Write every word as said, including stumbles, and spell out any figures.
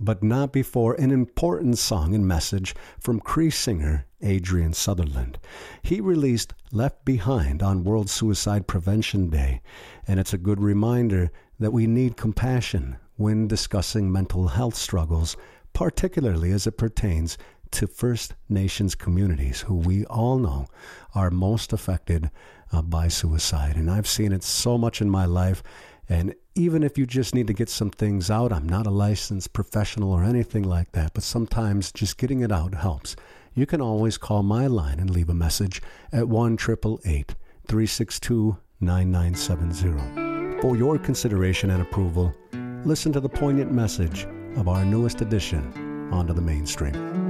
but not before an important song and message from Cree singer Adrian Sutherland. He released Left Behind on World Suicide Prevention Day, and it's a good reminder that we need compassion when discussing mental health struggles, particularly as it pertains to First Nations communities, who we all know are most affected uh, by suicide. And I've seen it so much in my life. And even if you just need to get some things out, I'm not a licensed professional or anything like that, but sometimes just getting it out helps. You can always call my line and leave a message at one eight eight eight, three six two, nine nine seven zero. For your consideration and approval, listen to the poignant message of our newest edition, Onto the Mainstream.